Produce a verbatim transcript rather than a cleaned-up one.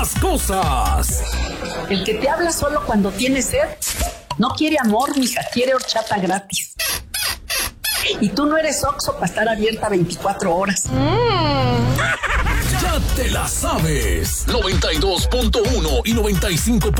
Las cosas. El que te habla solo cuando tiene sed no quiere amor, mija, quiere horchata gratis. Y tú no eres Oxxo para estar abierta veinticuatro horas. Mm. Ya te la sabes. noventa y dos punto uno y noventa y cinco punto